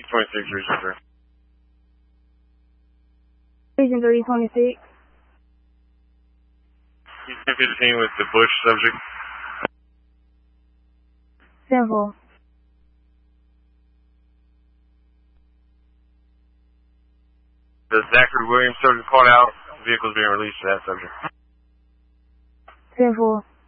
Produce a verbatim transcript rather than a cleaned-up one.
twenty-six, Region three. Region three twenty-six. fifteen with the Bush subject. Simple. The Zachary Williams subject called out. Vehicle's being released to that subject. Simple.